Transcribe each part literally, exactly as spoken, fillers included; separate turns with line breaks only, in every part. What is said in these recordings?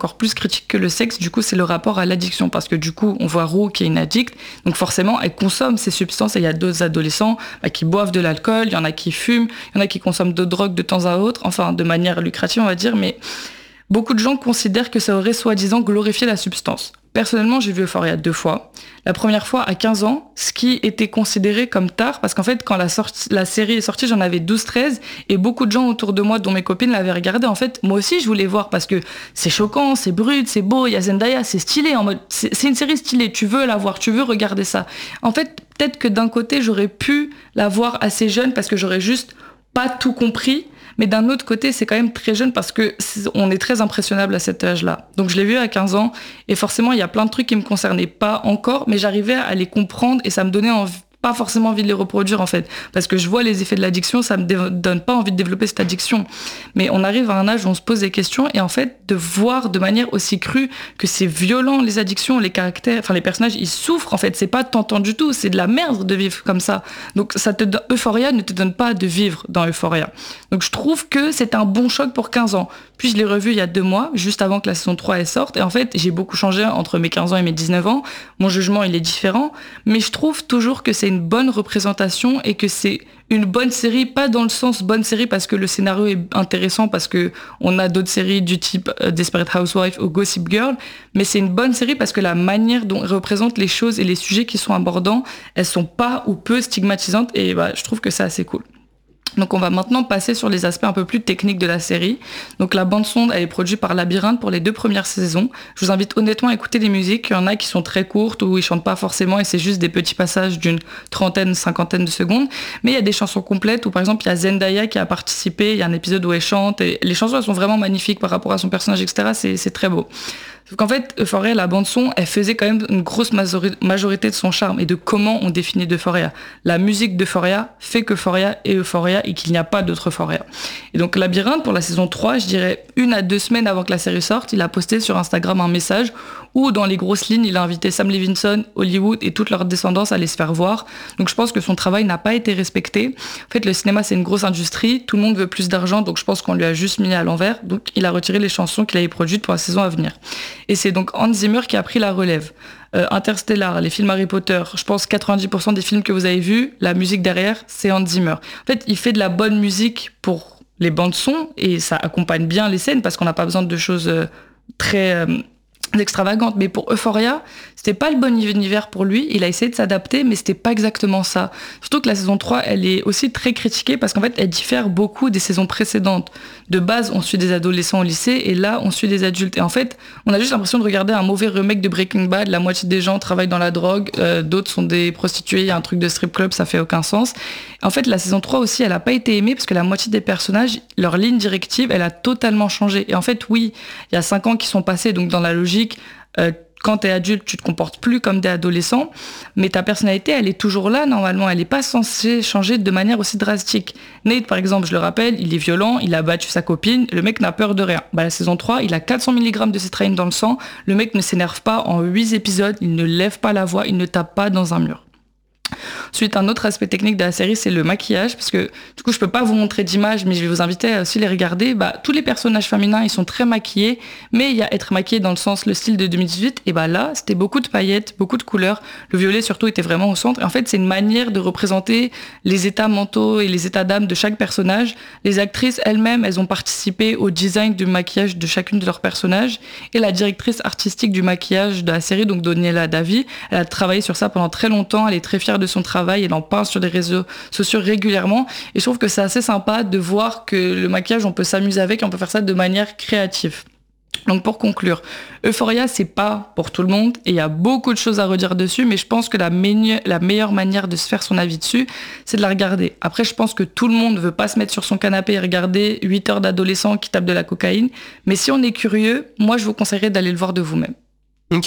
encore plus critique que le sexe, du coup, c'est le rapport à l'addiction. Parce que du coup, on voit Rue qui est une addict, donc forcément, elle consomme ces substances. Et il y a d'autres adolescents bah, qui boivent de l'alcool, il y en a qui fument, il y en a qui consomment de drogue de temps à autre, enfin, de manière lucrative, on va dire, mais beaucoup de gens considèrent que ça aurait soi-disant glorifié la substance. Personnellement, j'ai vu Euphoria deux fois. La première fois à quinze ans, ce qui était considéré comme tard, parce qu'en fait, quand la, sorti, la série est sortie, j'en avais douze treize, et beaucoup de gens autour de moi, dont mes copines, l'avaient regardé. En fait, moi aussi, je voulais voir, parce que c'est choquant, c'est brut, c'est beau, il y a Zendaya, c'est stylé, en mode, c'est, c'est une série stylée, tu veux la voir, tu veux regarder ça. En fait, peut-être que d'un côté, j'aurais pu la voir assez jeune, parce que j'aurais juste pas tout compris, mais d'un autre côté, c'est quand même très jeune parce que c'est, on est très impressionnable à cet âge-là. Donc je l'ai vu à quinze ans et forcément, il y a plein de trucs qui me concernaient pas encore, mais j'arrivais à les comprendre et ça me donnait envie, pas forcément envie de les reproduire en fait, parce que je vois les effets de l'addiction, ça me dé- donne pas envie de développer cette addiction. Mais on arrive à un âge où on se pose des questions et en fait, de voir de manière aussi crue que c'est violent les addictions, les caractères, enfin les personnages, ils souffrent en fait, c'est pas tentant du tout, c'est de la merde de vivre comme ça. Donc ça te donne, Euphoria ne te donne pas de vivre dans Euphoria. Donc je trouve que c'est un bon choc pour quinze ans. Puis je l'ai revu il y a deux mois, juste avant que la saison trois elle sorte, et en fait, j'ai beaucoup changé entre mes quinze ans et mes dix-neuf ans. Mon jugement, il est différent, mais je trouve toujours que c'est une bonne représentation et que c'est une bonne série, pas dans le sens bonne série parce que le scénario est intéressant, parce que on a d'autres séries du type euh, Desperate Housewives ou Gossip Girl, mais c'est une bonne série parce que la manière dont elle représente les choses et les sujets qui sont abordants, elles sont pas ou peu stigmatisantes et bah, je trouve que c'est assez cool. Donc on va maintenant passer sur les aspects un peu plus techniques de la série. Donc la bande-son, elle est produite par Labyrinthe pour les deux premières saisons. Je vous invite honnêtement à écouter les musiques. Il y en a qui sont très courtes ou ils chantent pas forcément et c'est juste des petits passages d'une trentaine, cinquantaine de secondes. Mais il y a des chansons complètes où par exemple il y a Zendaya qui a participé. Il y a un épisode où elle chante et les chansons elles sont vraiment magnifiques par rapport à son personnage, et cetera. C'est, c'est très beau. Sauf qu'en fait, Euphoria, la bande-son, elle faisait quand même une grosse majorité de son charme et de comment on définit d'Euphoria. La musique d'Euphoria fait qu'Euphoria est Euphoria et qu'il n'y a pas d'autre Euphoria. Et donc Labyrinthe, pour la saison trois, je dirais une à deux semaines avant que la série sorte, il a posté sur Instagram un message où, dans les grosses lignes, il a invité Sam Levinson, Hollywood et toute leur descendance à aller se faire voir. Donc je pense que son travail n'a pas été respecté. En fait, le cinéma, c'est une grosse industrie, tout le monde veut plus d'argent, donc je pense qu'on lui a juste mis à l'envers. Donc il a retiré les chansons qu'il avait produites pour la saison à venir. Et c'est donc Hans Zimmer qui a pris la relève. Euh, Interstellar, les films Harry Potter, je pense quatre-vingt-dix pour cent des films que vous avez vus, la musique derrière, c'est Hans Zimmer. En fait, il fait de la bonne musique pour les bandes son et ça accompagne bien les scènes parce qu'on n'a pas besoin de choses euh, très euh, extravagantes. Mais pour Euphoria, c'était pas le bon univers pour lui. Il a essayé de s'adapter, mais c'était pas exactement ça. Surtout que la saison trois, elle est aussi très critiquée parce qu'en fait, elle diffère beaucoup des saisons précédentes. De base, on suit des adolescents au lycée et là, on suit des adultes. Et en fait, on a juste l'impression de regarder un mauvais remake de Breaking Bad. La moitié des gens travaillent dans la drogue, euh, d'autres sont des prostituées, il y a un truc de strip club, ça fait aucun sens. En fait, la saison trois aussi, elle a pas été aimée parce que la moitié des personnages, leur ligne directive, elle a totalement changé. Et en fait, oui, il y a cinq ans qui sont passés, donc dans la logique, euh, quand t'es adulte, tu te comportes plus comme des adolescents, mais ta personnalité, elle est toujours là, normalement. Elle n'est pas censée changer de manière aussi drastique. Nate, par exemple, je le rappelle, il est violent, il a battu sa copine, le mec n'a peur de rien. Bah, la saison trois, il a quatre cents milligrammes de cétraïne dans le sang, le mec ne s'énerve pas en huit épisodes, il ne lève pas la voix, il ne tape pas dans un mur. Ensuite, un autre aspect technique de la série, c'est le maquillage, parce que du coup, je peux pas vous montrer d'images, mais je vais vous inviter à aussi les regarder. Bah, tous les personnages féminins, ils sont très maquillés, mais il y a être maquillé dans le sens, le style de deux mille dix-huit, et bah là, c'était beaucoup de paillettes, beaucoup de couleurs. Le violet, surtout, était vraiment au centre. Et en fait, c'est une manière de représenter les états mentaux et les états d'âme de chaque personnage. Les actrices elles-mêmes, elles ont participé au design du maquillage de chacune de leurs personnages. Et la directrice artistique du maquillage de la série, donc Daniela Davi, elle a travaillé sur ça pendant très longtemps. Elle est très fière de son travail, elle en parle sur les réseaux sociaux régulièrement et je trouve que c'est assez sympa de voir que le maquillage, on peut s'amuser avec et on peut faire ça de manière créative. Donc pour conclure, Euphoria, c'est pas pour tout le monde et il y a beaucoup de choses à redire dessus, mais je pense que la, me- la meilleure manière de se faire son avis dessus, c'est de la regarder. Après, je pense que tout le monde ne veut pas se mettre sur son canapé et regarder huit heures d'adolescents qui tapent de la cocaïne, mais si on est curieux, moi je vous conseillerais d'aller le voir de vous-même.
Ok.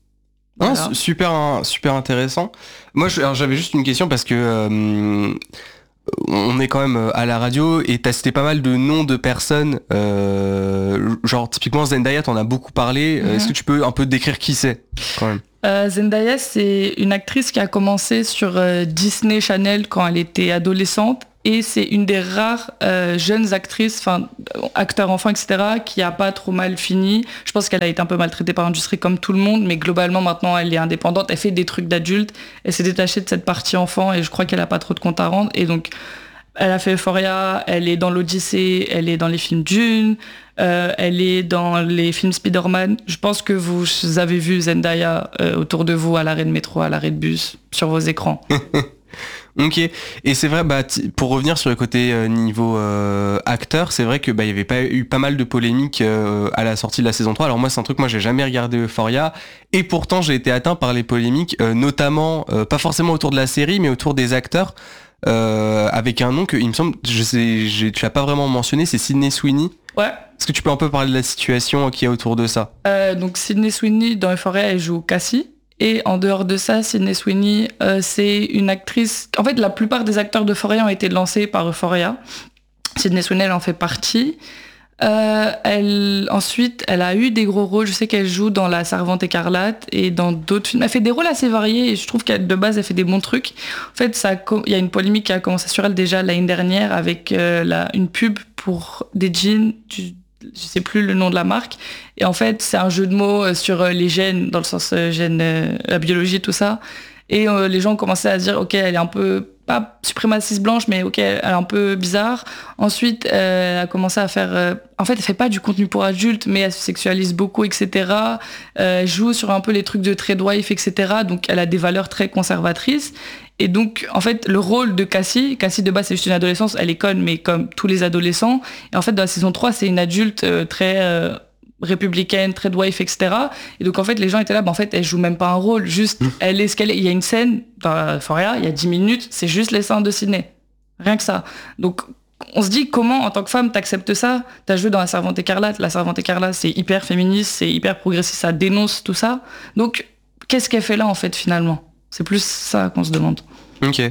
Voilà.
Non, super, super intéressant. Moi, je, alors, j'avais juste une question parce que euh, on est quand même à la radio et t'as cité pas mal de noms de personnes. Euh, genre, typiquement Zendaya, t'en as beaucoup parlé. Mm-hmm. Est-ce que tu peux un peu décrire qui c'est quand même?
Euh, Zendaya, c'est une actrice qui a commencé sur euh, Disney Channel quand elle était adolescente. Et c'est une des rares euh, jeunes actrices, enfin acteurs enfants, et cetera, qui a pas trop mal fini. Je pense qu'elle a été un peu maltraitée par l'industrie comme tout le monde, mais globalement maintenant elle est indépendante, elle fait des trucs d'adulte, elle s'est détachée de cette partie enfant et je crois qu'elle a pas trop de compte à rendre. Et donc elle a fait Euphoria, elle est dans l'Odyssée, elle est dans les films Dune, euh, elle est dans les films Spider-Man. Je pense que vous avez vu Zendaya euh, autour de vous à l'arrêt de métro, à l'arrêt de bus, sur vos écrans.
Ok, et c'est vrai, bah, t- pour revenir sur le côté euh, niveau euh, acteur, c'est vrai que bah, il y avait pas eu pas mal de polémiques euh, à la sortie de la saison trois. Alors moi, c'est un truc, moi j'ai jamais regardé Euphoria, et pourtant j'ai été atteint par les polémiques, euh, notamment, euh, pas forcément autour de la série, mais autour des acteurs, euh, avec un nom que, il me semble, je sais, j'ai- tu l'as pas vraiment mentionné, c'est Sydney Sweeney.
Ouais.
Est-ce que tu peux un peu parler de la situation qu'il y a autour de ça?
Euh, donc Sydney Sweeney dans Euphoria, elle joue Cassie. Et en dehors de ça, Sydney Sweeney, euh, c'est une actrice... En fait, la plupart des acteurs d'Euphoria ont été lancés par Euphoria. Sydney Sweeney, elle en fait partie. Euh, elle, ensuite, elle a eu des gros rôles. Je sais qu'elle joue dans La Servante écarlate et dans d'autres films. Elle fait des rôles assez variés et je trouve qu'elle, de base, elle fait des bons trucs. En fait, ça, il y a une polémique qui a commencé sur elle déjà l'année dernière avec euh, la, une pub pour des jeans... Du, je sais plus le nom de la marque, et en fait c'est un jeu de mots sur les gènes, dans le sens euh, gènes, euh, la biologie, tout ça, et euh, les gens ont commencé à dire ok, elle est un peu, pas suprémaciste blanche, mais ok, elle est un peu bizarre. Ensuite euh, elle a commencé à faire, euh, en fait elle fait pas du contenu pour adultes, mais elle se sexualise beaucoup, etc. Euh, elle joue sur un peu les trucs de trade wife, etc. Donc elle a des valeurs très conservatrices. Et donc, en fait, le rôle de Cassie, Cassie de base, c'est juste une adolescence, elle est conne, mais comme tous les adolescents. Et en fait, dans la saison trois, c'est une adulte euh, très euh, républicaine, très wife, et cetera. Et donc, en fait, les gens étaient là, bah, en fait, elle joue même pas un rôle, juste, elle est ce qu'elle est. Il y a une scène dans Euphoria, il y a dix minutes, c'est juste les seins de Sydney. Rien que ça. Donc, on se dit, comment, en tant que femme, t'acceptes ça? T'as joué dans La Servante écarlate. La Servante écarlate, c'est hyper féministe, c'est hyper progressiste, ça dénonce tout ça. Donc, qu'est-ce qu'elle fait là, en fait, finalement? C'est plus ça qu'on se demande.
Ok.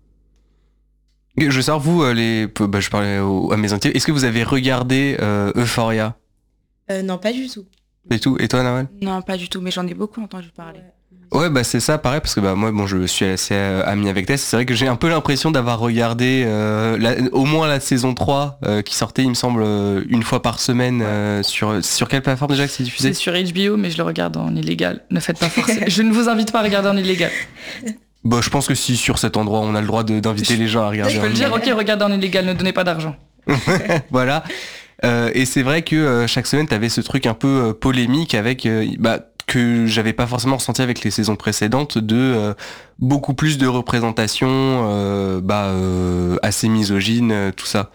Je veux savoir, vous, euh, les... bah, je parlais au- à mes intimes, est-ce que vous avez regardé euh, Euphoria?
Euh, non, pas du tout.
Et tout. Et toi, Nawal?
Non, pas du tout, mais j'en ai beaucoup entendu parler.
Ouais, bah c'est ça, pareil, parce que bah moi, bon, je suis assez euh, ami avec Tess. C'est vrai que j'ai un peu l'impression d'avoir regardé euh, la- au moins la saison trois euh, qui sortait, il me semble, euh, une fois par semaine euh, sur sur quelle plateforme déjà que c'est diffusé?
C'est sur H B O, mais je le regarde en illégal. Ne faites pas forcer. Je ne vous invite pas à regarder en illégal.
Bah, je pense que si sur cet endroit, on a le droit de- d'inviter les gens à regarder.
Je peux
en
le dire,
illégal.
ok, regardez en illégal, ne donnez pas d'argent.
Voilà. Euh, et c'est vrai que euh, chaque semaine, t'avais ce truc un peu euh, polémique avec, euh, bah, que j'avais pas forcément ressenti avec les saisons précédentes, de euh, beaucoup plus de représentation, euh, bah, euh, assez misogyne, euh, tout ça.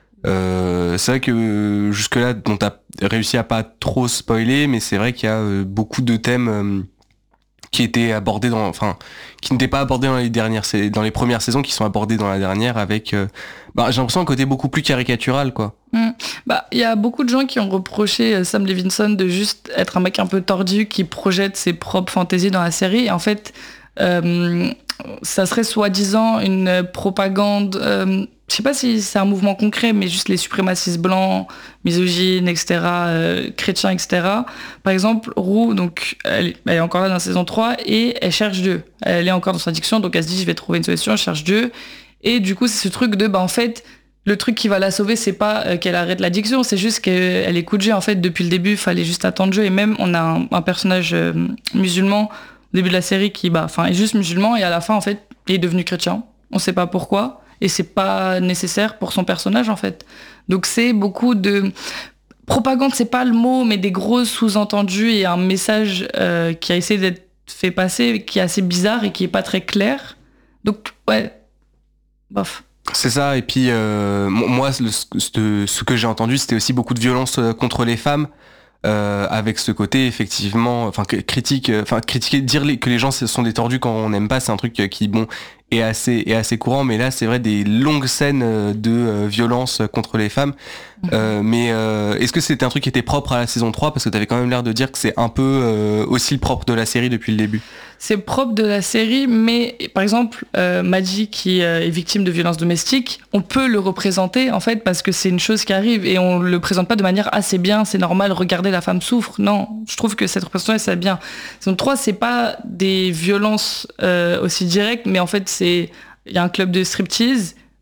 Euh, c'est vrai que euh, jusque-là, on t'a réussi à pas trop spoiler, mais c'est vrai qu'il y a euh, beaucoup de thèmes euh, qui étaient abordés dans, enfin, qui n'étaient pas abordés dans les dernières, sais- dans les premières saisons, qui sont abordés dans la dernière, avec, euh, bah, j'ai l'impression un côté beaucoup plus caricatural, quoi.
Mm. Bah, il y a beaucoup de gens qui ont reproché euh, Sam Levinson de juste être un mec un peu tordu qui projette ses propres fantaisies dans la série. Et en fait, euh, ça serait soi-disant une propagande. Euh, je sais pas si c'est un mouvement concret, mais juste les suprémacistes blancs, misogynes, et cetera, euh, chrétiens, et cetera. Par exemple, Rue, donc, elle, elle est encore là dans la saison trois et elle cherche Dieu. Elle est encore dans son addiction, donc elle se dit je vais trouver une solution, je cherche Dieu. Et du coup, c'est ce truc de, bah en fait, le truc qui va la sauver, c'est pas euh, qu'elle arrête l'addiction, c'est juste qu'elle écoute Dieu. En fait, depuis le début, il fallait juste attendre Dieu. Et même, on a un, un personnage euh, musulman au début de la série qui, bah, enfin, est juste musulman et à la fin, en fait, il est devenu chrétien. On sait pas pourquoi. Et c'est pas nécessaire pour son personnage, en fait. Donc, c'est beaucoup de propagande, c'est pas le mot, mais des gros sous-entendus et un message euh, qui a essayé d'être fait passer, qui est assez bizarre et qui est pas très clair. Donc, ouais, bof.
C'est ça, et puis euh, mo- moi, le- ce, ce que j'ai entendu, c'était aussi beaucoup de violence euh, contre les femmes, euh, avec ce côté effectivement, enfin que- critique, euh, enfin critiquer, dire les- que les gens sont des tordus quand on n'aime pas, c'est un truc euh, qui bon est assez est assez courant, mais là c'est vrai des longues scènes euh, de euh, violence contre les femmes. Euh, mais euh, est-ce que c'était un truc qui était propre à la saison trois, parce que t'avais quand même l'air de dire que c'est un peu euh, aussi le propre de la série depuis le début.
C'est propre de la série, mais par exemple, euh, Maddie qui euh, est victime de violences domestiques, on peut le représenter en fait parce que c'est une chose qui arrive et on le présente pas de manière ah c'est bien, c'est normal, regardez la femme souffre. Non, je trouve que cette représentation c'est bien. Saison trois, c'est pas des violences euh, aussi directes, mais en fait c'est il y a un club de striptease.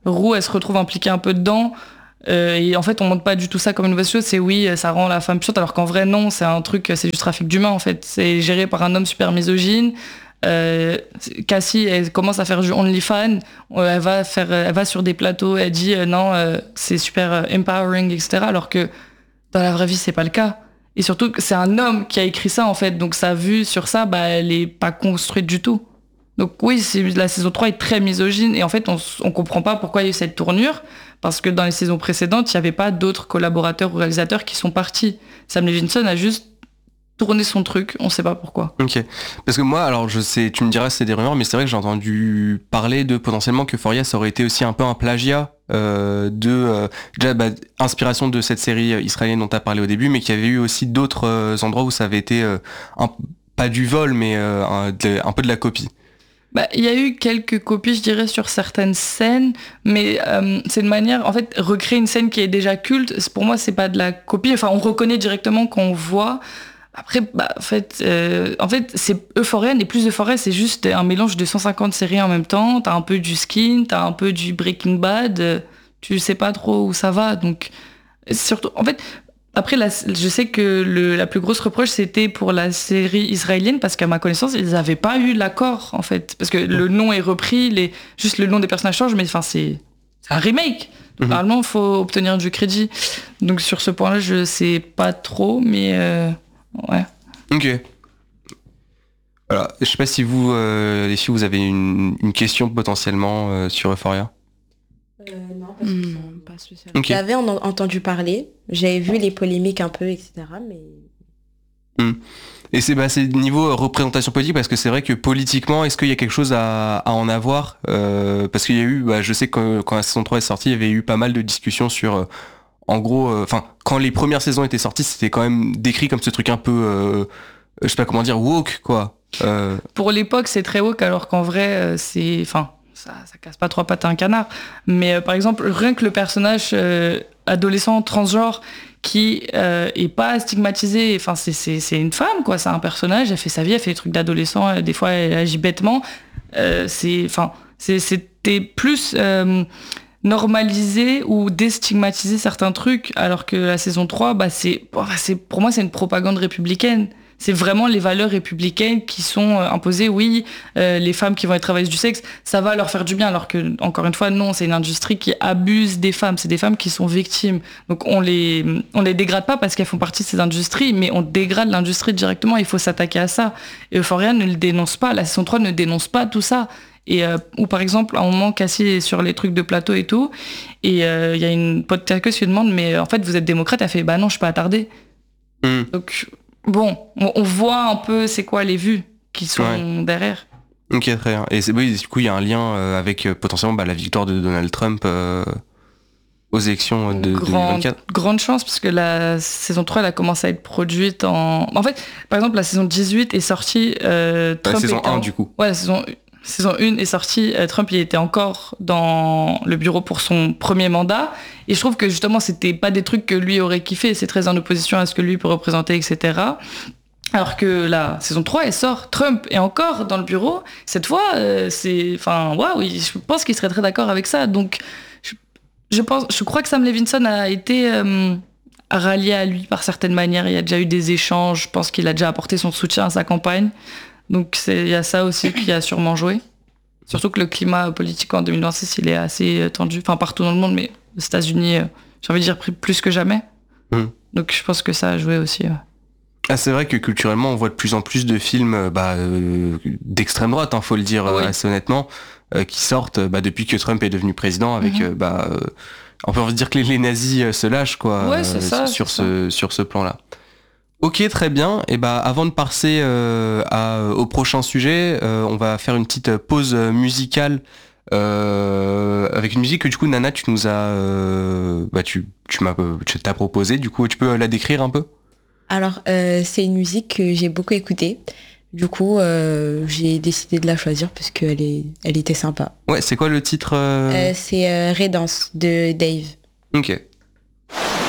Roux, elle se retrouve impliquée un peu dedans. Euh, et en fait, on montre pas du tout ça comme une mauvaise chose. C'est oui, ça rend la femme puissante, alors qu'en vrai, non, c'est un truc, c'est juste trafic d'humains, en fait. C'est géré par un homme super misogyne. Euh, Cassie, elle commence à faire du OnlyFans. Elle va faire, elle va sur des plateaux. Elle dit euh, non, euh, c'est super euh, empowering, et cetera. Alors que dans la vraie vie, c'est pas le cas. Et surtout, c'est un homme qui a écrit ça, en fait. Donc sa vue sur ça, bah, elle est pas construite du tout. Donc oui, c'est, la saison trois est très misogyne. Et en fait, on, on comprend pas pourquoi il y a eu cette tournure. Parce que dans les saisons précédentes, il n'y avait pas d'autres collaborateurs ou réalisateurs qui sont partis. Sam Levinson a juste tourné son truc, on ne sait pas pourquoi.
Ok. Parce que moi, alors je sais, tu me diras c'est des rumeurs, mais c'est vrai que j'ai entendu parler de potentiellement que Euphoria, ça aurait été aussi un peu un plagiat euh, de euh, déjà bah, inspiration de cette série israélienne dont tu as parlé au début, mais qu'il y avait eu aussi d'autres euh, endroits où ça avait été euh, un, pas du vol, mais euh, un, de, un peu de la copie.
Bah, il y a eu quelques copies, je dirais, sur certaines scènes, mais euh, c'est une manière, en fait, recréer une scène qui est déjà culte, pour moi, c'est pas de la copie. Enfin, on reconnaît directement quand on voit. Après, bah, en fait, euh, en fait, c'est Euphoria, et plus Euphoria, c'est juste un mélange de cent cinquante séries en même temps. T'as un peu du Skin, t'as un peu du Breaking Bad, euh, tu sais pas trop où ça va, donc surtout, en fait. Après, la, je sais que le, la plus grosse reproche, c'était pour la série israélienne, parce qu'à ma connaissance, ils n'avaient pas eu l'accord, en fait. Parce que le nom est repris, les, juste le nom des personnages change, mais enfin, c'est, c'est un remake. Donc, mm-hmm. Normalement, il faut obtenir du crédit. Donc, sur ce point-là, je sais pas trop, mais euh, ouais.
Ok. Voilà. Je sais pas si vous, euh, les filles, vous avez une, une question potentiellement euh, sur Euphoria.
Euh, non, pas spécialement.
Mmh, pas spécialement.
Okay.
J'avais en- entendu parler, j'avais vu les polémiques un peu, et cetera. Mais
Mmh. Et c'est, bah, c'est niveau représentation politique, parce que c'est vrai que politiquement, est-ce qu'il y a quelque chose à, à en avoir euh, parce qu'il y a eu, bah, je sais que quand, quand la saison trois est sortie, il y avait eu pas mal de discussions sur, euh, en gros, enfin, euh, quand les premières saisons étaient sorties, c'était quand même décrit comme ce truc un peu, euh, je sais pas comment dire, woke, quoi. Euh...
Pour l'époque, c'est très woke, alors qu'en vrai, euh, c'est... Enfin, ça, ça casse pas trois pattes à un canard. Mais euh, par exemple, rien que le personnage euh, adolescent transgenre qui euh, est pas stigmatisé, enfin c'est, c'est, c'est une femme, quoi, c'est un personnage, elle fait sa vie, elle fait des trucs d'adolescent, euh, des fois elle agit bêtement. Euh, c'est, enfin, c'est, c'était plus euh, normaliser ou déstigmatiser certains trucs, alors que la saison trois, bah, c'est, c'est, pour moi, c'est une propagande républicaine. C'est vraiment les valeurs républicaines qui sont imposées. Oui, euh, les femmes qui vont être travailleuses du sexe, ça va leur faire du bien, alors que, encore une fois, non, c'est une industrie qui abuse des femmes. C'est des femmes qui sont victimes. Donc on les, on les dégrade pas parce qu'elles font partie de ces industries, mais on dégrade l'industrie directement. Il faut s'attaquer à ça. Et Euphoria ne le dénonce pas. La saison trois ne dénonce pas tout ça. Et euh, ou par exemple, à un moment, Cassie est sur les trucs de plateau et tout, et il euh, y a une podcasteuse qui lui demande, mais en fait, vous êtes démocrate? Elle fait, bah non, je suis pas attardée. Mm. Donc, bon, on, on voit un peu c'est quoi les vues qui sont ouais. derrière.
Ok, très bien. Et c'est, oui, du coup, il y a un lien euh, avec euh, potentiellement bah, la victoire de Donald Trump euh, aux élections de
grande,
deux mille vingt-quatre.
Grande chance, parce que la saison trois, elle a commencé à être produite en... En fait, par exemple, la saison dix-huit est sortie... Euh, Trump
la saison un,
en...
du coup.
Ouais, la saison... Saison un est sortie, euh, Trump il était encore dans le bureau pour son premier mandat, et je trouve que justement c'était pas des trucs que lui aurait kiffé, c'est très en opposition à ce que lui peut représenter, et cetera. Alors que la saison trois, elle sort, Trump est encore dans le bureau, cette fois, euh, c'est... Enfin, waouh, je pense qu'il serait très d'accord avec ça, donc je, je, pense, je crois que Sam Levinson a été... Euh, rallié à lui par certaines manières, il y a déjà eu des échanges, je pense qu'il a déjà apporté son soutien à sa campagne. Donc il y a ça aussi qui a sûrement joué. Surtout que le climat politique en deux mille vingt-six, il est assez tendu, enfin partout dans le monde, mais aux États-Unis, euh, j'ai envie de dire plus que jamais. Mmh. Donc je pense que ça a joué aussi. Ouais.
Ah, c'est vrai que culturellement, on voit de plus en plus de films bah, euh, d'extrême droite, hein, faut le dire oui. assez honnêtement, euh, qui sortent bah, depuis que Trump est devenu président, avec mmh. euh, bah, euh, on peut dire que les, les nazis euh, se lâchent quoi,
ouais, c'est ça,
sur,
c'est
ce,
ça.
sur ce plan-là. Ok, très bien. Et bah, avant de passer euh, à, au prochain sujet, euh, on va faire une petite pause musicale euh, avec une musique que du coup, Nana, tu nous as, euh, bah, tu, tu m'as, tu t'as proposé. Du coup, tu peux la décrire un peu ?
Alors, euh, c'est une musique que j'ai beaucoup écoutée. Du coup, euh, j'ai décidé de la choisir parce qu'elle est, elle était sympa.
Ouais, c'est quoi le titre euh...
Euh, C'est euh, Redance de Dave.
Ok.